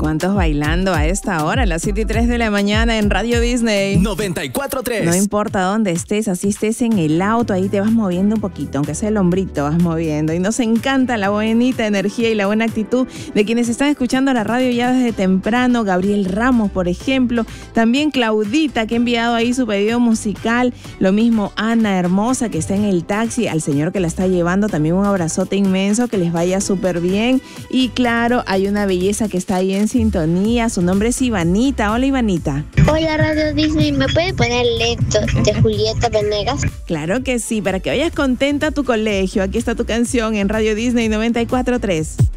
¿Cuántos bailando a esta hora? A las 7:03 de la mañana en Radio Disney 94.3. No importa dónde estés, así estés en el auto, ahí te vas moviendo un poquito, aunque sea el hombrito vas moviendo. Y nos encanta la bonita energía y la buena actitud de quienes están escuchando la radio ya desde temprano. Gabriel Ramos, por ejemplo. También Claudita, que ha enviado ahí su pedido musical. Lo mismo Ana Hermosa, que está en el taxi. Al señor que la está llevando, también un abrazote inmenso, que les vaya súper bien. Y claro, hay una belleza que está ahí en sintonía. Su nombre es Ivanita. Hola, Ivanita. Hola, Radio Disney. ¿Me puede poner Lento de Julieta Venegas? Claro que sí, para que vayas contenta a tu colegio. Aquí está tu canción en Radio Disney 94.3.